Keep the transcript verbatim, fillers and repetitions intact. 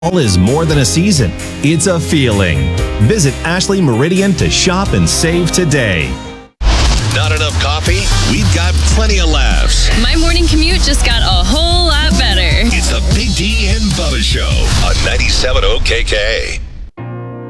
Fall is more than a season, it's a feeling. Visit Ashley Meridian to shop and save today. Not enough coffee? We've got plenty of laughs. My morning commute just got a whole lot better. It's the Big D and Bubba Show on ninety-seven point oh K K.